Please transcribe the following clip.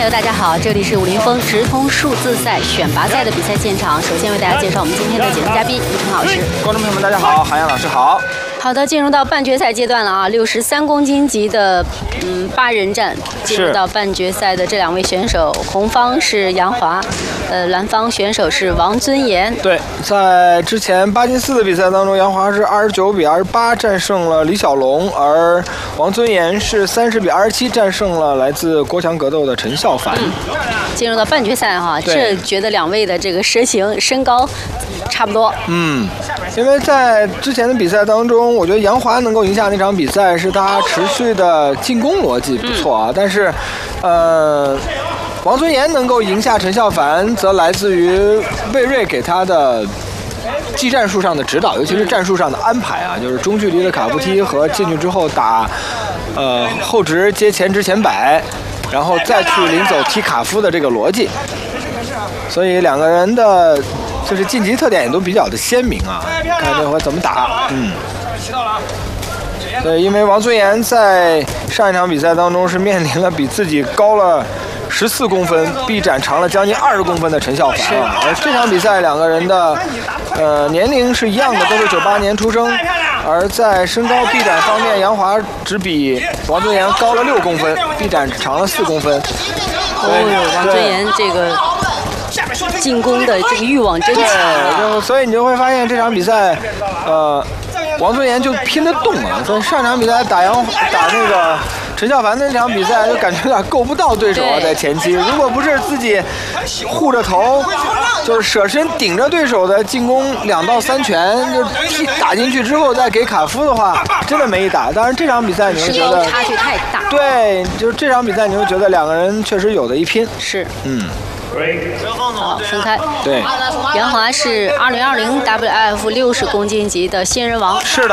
朋友，大家好，这里是武林风直通数字赛选拔赛的比赛现场。首先为大家介绍我们今天的节目嘉宾于腾老师。 观众朋友们，大家好，韩阳老师好。 好的，进入到半决赛阶段了啊，63公斤级的8人战，进入到半决赛的这两位选手，红方是杨华，蓝方选手是王尊严。 对，在之前8进4的比赛当中，杨华是29比28战胜了李小龙，而王尊严是30比27战胜了来自国强格斗的陈笑凡。 进入到半决赛哈，这觉得两位的这个身高差不多。 因为在之前的比赛当中，我觉得杨华能够赢下那场比赛是他持续的进攻逻辑不错啊，但是，王尊严能够赢下陈笑凡，则来自于魏睿给他的技战术上的指导，尤其是战术上的安排啊，就是中距离的卡夫踢和进去之后打，后直接前直前摆，然后再去临走踢卡夫的这个逻辑，所以两个人的就是晋级特点也都比较的鲜明啊，看这回怎么打。对，因为王尊严在上一场比赛当中是面临了比自己高了14公分、臂展长了将近20公分的陈笑凡啊，而这场比赛两个人的年龄是一样的，都是98年出生，而在身高臂展方面，杨华只比王尊严高了6公分，臂展长了4公分。 王尊严这个进攻的这个欲望真强啊！ 所以你就会发现这场比赛，王尊严就拼得动啊！在上场比赛打那个陈笑凡的那场比赛，就感觉有点够不到对手啊，在前期，如果不是自己护着头，就是舍身顶着对手的进攻2到3拳，就打进去之后再给卡夫的话，真的没一打。当然这场比赛你会觉得差距太大。 对，就是这场比赛你会觉得两个人确实有的一拼。 是，好，分开。 对， 杨华是2020 WF 60公斤级的新人王。 是的。